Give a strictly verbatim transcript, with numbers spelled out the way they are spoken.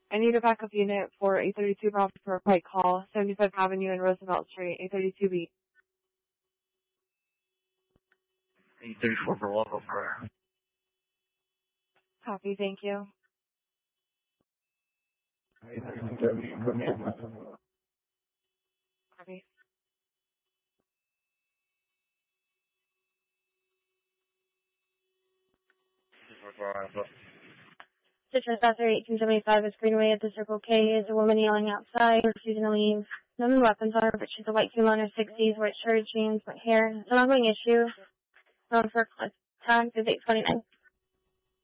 I need a backup unit for eight thirty-two Bravo for a Pike call, seventy-fifth Avenue and Roosevelt Street, eight thirty-two B. eight thirty-four Bravo for Copy, thank you. Copy. Citrus after eighteen seventy-five is Greenway at the Circle K. Is a woman yelling outside, refusing to leave. None weapons on her, but she's a white female in her sixties, white shirt, jeans, white hair. It's an ongoing issue. Known for tag is eight twenty-nine.